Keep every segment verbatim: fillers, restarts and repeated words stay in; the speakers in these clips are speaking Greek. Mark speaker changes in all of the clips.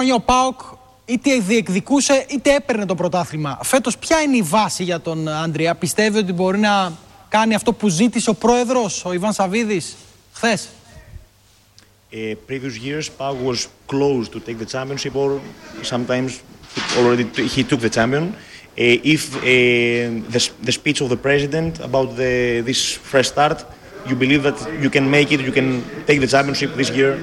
Speaker 1: Ο ΠΑΟΚ είτε διεκδικούσε είτε έπαιρνε το πρωτάθλημα. Φέτος ποια είναι η βάση για τον Άντρια? Πιστεύει ότι μπορεί να κάνει αυτό που ζήτησε ο πρόεδρος, ο Ιβάν Σαββίδης, χθες?
Speaker 2: Uh, previous years, PAOK was close to take the championship, or sometimes already t- he took the champion. Uh, if uh, the, the speech of the president about the, this fresh start, you believe that you can make it, you can take the championship this year?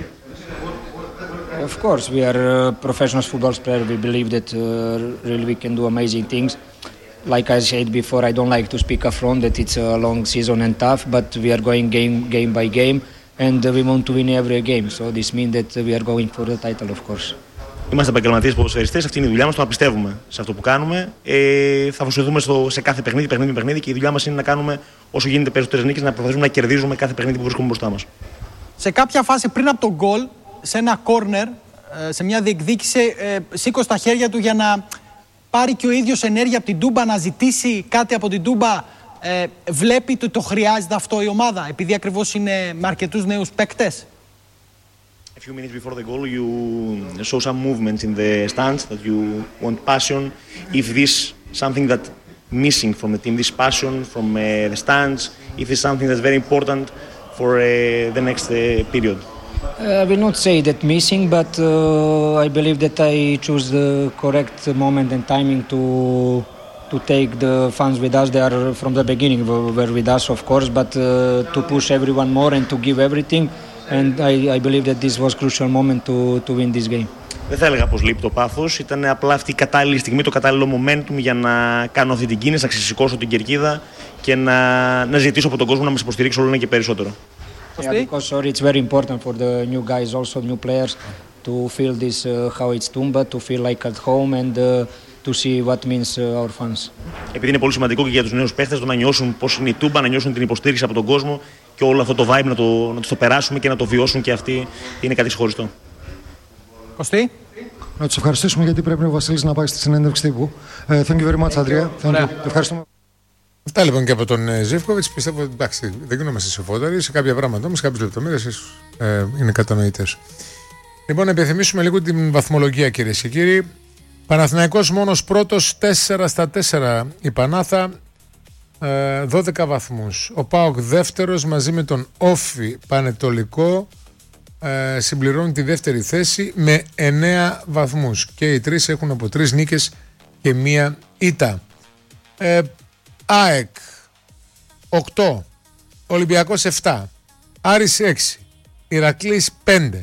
Speaker 3: Of course, we are uh, professional football players. We believe that uh, really we can do amazing things. Like I said before, I don't like to speak up front that it's a long season and tough, but we are going game game by game, and uh, we want to win every game. So this means that uh, we are going for the title, of course.
Speaker 2: Είμαστε επαγγελματίες ποδοσφαιριστές, αυτή είναι η δουλειά μας, το να πιστεύουμε σε αυτό που κάνουμε. Ε, θα αφοσιωθούμε στο, σε κάθε παιχνίδι, παιχνίδι με παιχνίδι, και η δουλειά μας είναι να κάνουμε όσο γίνεται περισσότερες νίκες, να προσπαθήσουμε να κερδίζουμε κάθε παιχνίδι που βρίσκουμε μπροστά μας.
Speaker 1: Σε κάποια φάση πριν από τον γκολ, σε ένα κόρνερ, σε μια διεκδίκηση, σήκωσε τα χέρια του για να πάρει και ο ίδιος ενέργεια από την Τούμπα, να ζητήσει κάτι από την Τούμπα. Ε, βλέπει ότι το χρειάζεται αυτό η ομάδα, επειδή ακριβώς είναι με αρκετούς νέους παίκτες.
Speaker 2: A few minutes before the goal, you saw some movements in the stands that you want passion. If this something that missing from the team, this passion from uh, the stands, if it's something that's very important for uh, the next uh, period.
Speaker 3: Uh, I will not say that missing, but uh, I believe that I choose the correct moment and timing to to take the fans with us. They are from the beginning were with us, of course, but uh, to push everyone more and to give everything. And I, I believe that this was crucial moment to to win this game.
Speaker 2: Δεν θα έλεγα πως λείπει το πάθος. Ήταν απλά αυτή η κατάλληλη στιγμή, το κατάλληλο momentum για να κάνω αυτή την κίνηση, να ξεσηκώσω την κερκίδα και να, να ζητήσω από τον κόσμο να μας υποστηρίξει όλο ένα και περισσότερο.
Speaker 3: Yeah, because sorry, it's very important for the new guys, also new players, to feel this uh, how it's Tumba, to feel like at home and uh, to see what means uh, our fans.
Speaker 2: Επειδή είναι πολύ σημαντικό και για τους νέους παίχτες το να νιώσουν πώς είναι η Τούμπα, να νιώσουν την υποστήριξη από τον κόσμο και όλο αυτό το vibe να, το, να τους το περάσουμε και να το βιώσουν, και αυτοί είναι κάτι ξεχωριστό.
Speaker 1: Κωστή.
Speaker 4: Να τους ευχαριστήσουμε, γιατί πρέπει ο Βασίλης να πάει στη συνέντευξη τύπου. Uh, thank you very much, Andrea. Thank you. Ευχαριστούμε.
Speaker 5: Αυτά λοιπόν και από τον Ζίβκοβιτς. Πιστεύω ότι εντάξει, δεν γινόμαστε σοφότεροι. Σε κάποια πράγματα όμως, σε κάποιες λεπτομέρειες ε, είναι κατανοητές. Λοιπόν, να επιθυμίσουμε λίγο την βαθμολογία, κυρίες και κύριοι. Παναθηναϊκός μόνος πρώτος, τέσσερα στα τέσσερα η Πανάθα, ε, δώδεκα βαθμούς. Ο ΠΑΟΚ δεύτερος μαζί με τον Όφι Πανετολικό ε, συμπληρώνουν τη δεύτερη θέση με εννέα βαθμούς. Και οι τρεις έχουν από τρεις νίκες και μία ήττα. Ε, ΑΕΚ οκτώ, Ολυμπιακός επτά, Άρης έξι, Ηρακλής πέντε,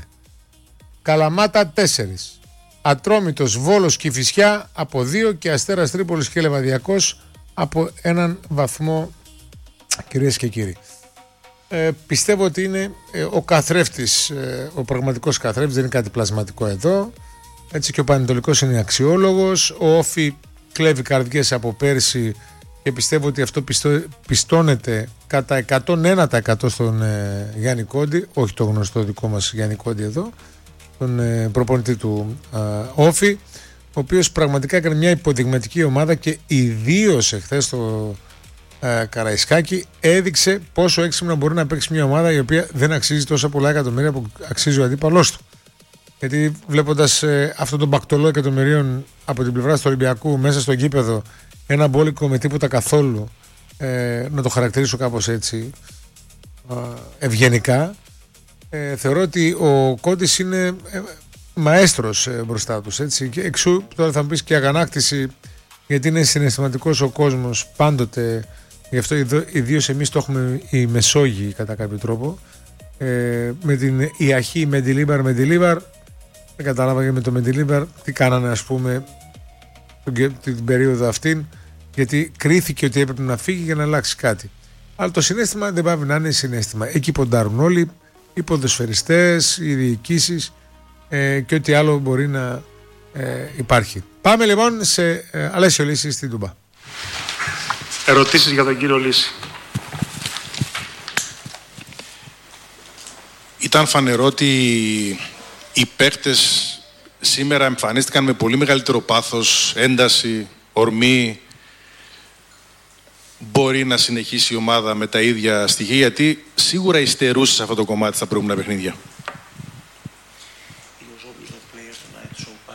Speaker 5: Καλαμάτα τέσσερα, Ατρόμητος, Βόλος, Κηφισιά από δύο και Αστέρας Τρίπολης και Λεβαδιακός από έναν βαθμό, κυρίες και κύριοι. Ε, πιστεύω ότι είναι ε, ο καθρέφτης, ε, ο πραγματικός καθρέφτης, δεν είναι κάτι πλασματικό εδώ. Έτσι και ο Πανετολικός είναι αξιόλογος. Ο Όφι κλέβει καρδιές από πέρσι και πιστεύω ότι αυτό πιστώ, πιστώνεται κατά εκατόν ένα τοις εκατό στον ε, Γιάννη Κόντι, όχι το γνωστό δικό μας Γιάννη Κόντι εδώ, τον ε, προπονητή του ε, Όφι, ο οποίος πραγματικά έκανε μια υποδειγματική ομάδα και ιδίως εχθές στο ε, Καραϊσκάκι έδειξε πόσο έξυπνα μπορεί να παίξει μια ομάδα η οποία δεν αξίζει τόσα πολλά εκατομμύρια που αξίζει ο αντίπαλός του. Γιατί βλέποντας ε, αυτό το μπακτολό εκατομμυρίων από την πλευρά του Ολυμπιακού μέσα στο γήπεδο, ένα μπόλικο με τίποτα καθόλου, ε, να το χαρακτηρίσω κάπως έτσι ε, ευγενικά, ε, θεωρώ ότι ο Κόντις είναι ε, μαέστρος ε, μπροστά τους, έτσι, και εξού τώρα θα μου πεις και αγανάκτηση, γιατί είναι συναισθηματικός ο κόσμος πάντοτε, γι' αυτό ιδίως εμείς το έχουμε οι Μεσόγειοι κατά κάποιο τρόπο, ε, με την Ιαχή Μεντιλίμπαρ Μεντιλίμπαρ, δεν κατάλαβα και με το Μεντιλίμπαρ τι κάνανε, ας πούμε, την περίοδο αυτήν, γιατί κρίθηκε ότι έπρεπε να φύγει για να αλλάξει κάτι. Αλλά το συναίσθημα δεν πάει να είναι συναίσθημα. Εκεί ποντάρουν όλοι, οι ποδοσφαιριστές, οι διοικήσεις ε, και ό,τι άλλο μπορεί να ε, υπάρχει. Πάμε λοιπόν σε ε, Αλέσιο Λύση στην Τούμπα.
Speaker 6: Ερωτήσεις για τον κύριο Λύση.
Speaker 7: Ήταν φανερό ότι οι παίκτες σήμερα εμφανίστηκαν με πολύ μεγαλύτερο πάθος, ένταση, ορμή. Μπορεί να συνεχίσει η ομάδα με τα ίδια στοιχεία, γιατί σίγουρα υστερούσε σε αυτό το κομμάτι στα προηγούμενα παιχνίδια.